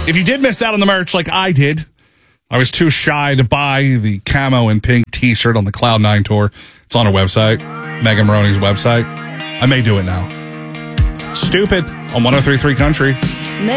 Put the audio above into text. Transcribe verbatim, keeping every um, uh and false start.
If you did miss out on the merch like I did, I was too shy to buy the camo and pink t-shirt on the Cloud nine tour. It's on our website, Megan Maroney's website. I may do it now. Stupid on one oh three point three Country.